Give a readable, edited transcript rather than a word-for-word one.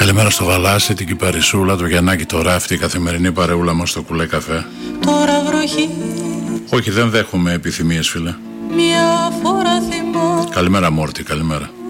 Καλημέρα στο Γαλάσι, την Κυπαρισούλα, το Γιαννάκη, το Ράφτη, η καθημερινή παρεούλα μας στο Κουλέ Καφέ. Τώρα βροχή. Όχι, δεν δέχομαι επιθυμίες, φίλε. Μια φορά θυμώ. Καλημέρα Μόρτη, καλημέρα.